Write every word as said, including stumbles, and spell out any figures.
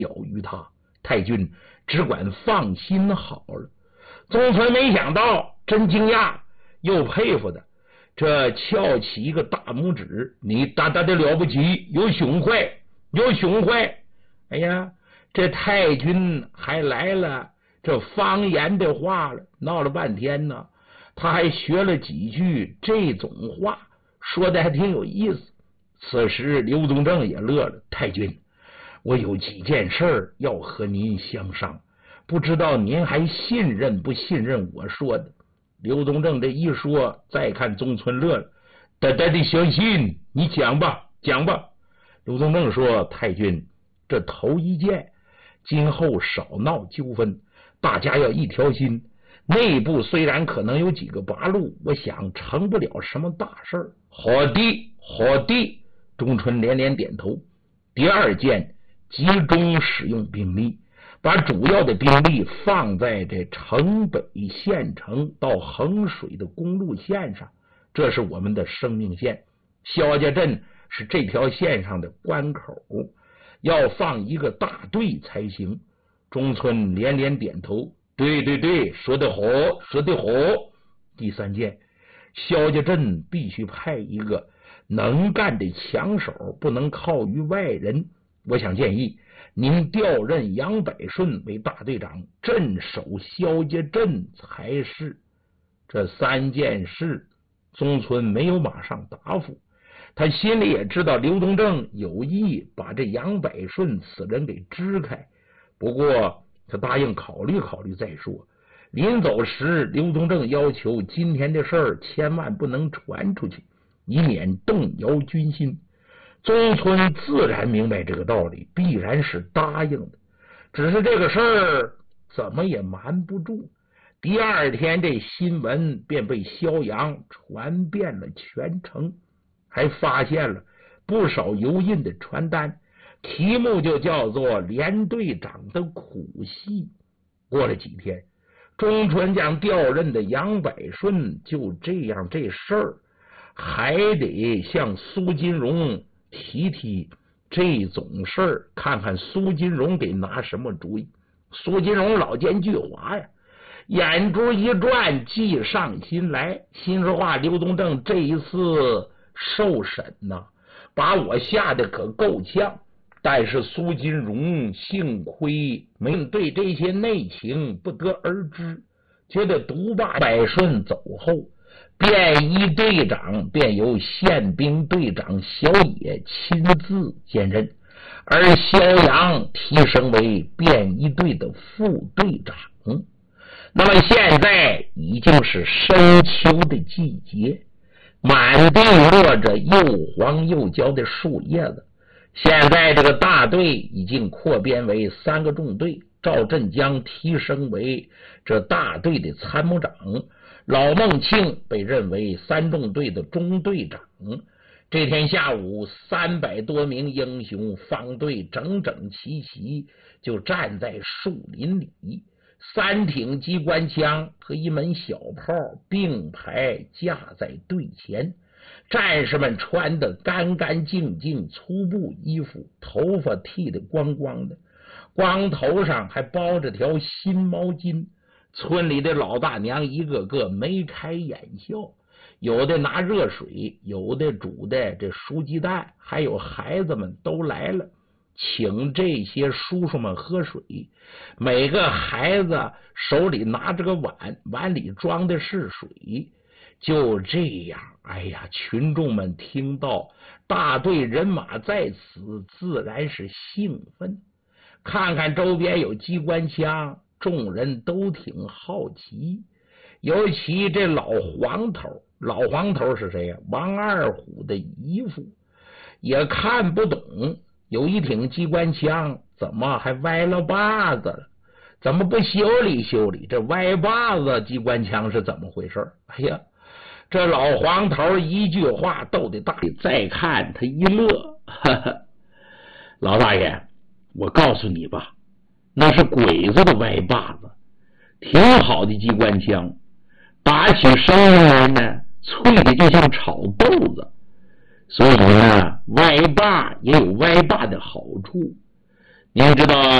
表于他。太君只管放心好了。宗村没想到，真惊讶又佩服的，这翘起一个大拇指，你大大的了不起，有胸怀，有胸怀。哎呀，这太君还来了这方言的话了，闹了半天呢，他还学了几句这种话，说的还挺有意思。此时刘宗正也乐了，太君，我有几件事要和您相商，不知道您还信任不信任我说的。刘宗正这一说，再看宗村乐了，大大的相信，你讲吧讲吧。刘宗正说，太君，这头一件，今后少闹纠纷，大家要一条心，内部虽然可能有几个八路，我想成不了什么大事儿。好的好的，钟春连连点头。第二件，集中使用兵力，把主要的兵力放在这城北县城到衡水的公路线上，这是我们的生命线。萧家镇是这条线上的关口，要放一个大队才行。中村连连点头，对对对，说得好说得好。第三件，萧家镇必须派一个能干的强手，不能靠于外人。我想建议您调任杨百顺为大队长，镇守萧家镇才是。这三件事，宗村没有马上答复，他心里也知道刘宗正有意把这杨百顺此人给支开，不过他答应考虑考虑再说。临走时，刘宗正要求今天的事儿千万不能传出去，以免动摇军心。宗村自然明白这个道理，必然是答应的，只是这个事儿怎么也瞒不住。第二天这新闻便被萧阳传遍了全城，还发现了不少油印的传单，题目就叫做连队长的苦戏。过了几天，中村将调任的杨百顺就这样这事儿还得向苏金荣提提这种事儿，看看苏金荣给拿什么主意。苏金荣老奸巨猾呀，眼珠一转，计上心来。心说话，刘宗正这一次受审呐、啊，把我吓得可够呛。但是苏金荣幸亏没对这些内情不得而知，觉得独霸百顺走后，便衣队长便由宪兵队长小野亲自兼任，而萧阳提升为便衣队的副队长。那么现在已经是深秋的季节，满地落着又黄又焦的树叶子。现在这个大队已经扩编为三个纵队，赵振江提升为这大队的参谋长，老孟庆被认为三纵队的中队长。这天下午，三百多名英雄方队整整齐齐就站在树林里，三挺机关枪和一门小炮并排架在队前。战士们穿得干干净净粗布衣服，头发剃得光光的，光头上还包着条新毛巾。村里的老大娘一个个眉开眼笑，有的拿热水，有的煮的这熟鸡蛋，还有孩子们都来了，请这些叔叔们喝水。每个孩子手里拿着个碗，碗里装的是水。就这样，哎呀，群众们听到大队人马在此，自然是兴奋。看看周边有机关枪，众人都挺好奇。尤其这老黄头，老黄头是谁呀？王二虎的姨父，也看不懂，有一挺机关枪怎么还歪了把子了？怎么不修理修理？这歪把子机关枪是怎么回事？哎呀，这老黄头一句话逗得大爷再看他一乐，呵呵，老大爷，我告诉你吧，那是鬼子的歪把子，挺好的机关枪，打起声来呢，脆的就像炒豆子。所以呢，歪把也有歪把的好处。 您知道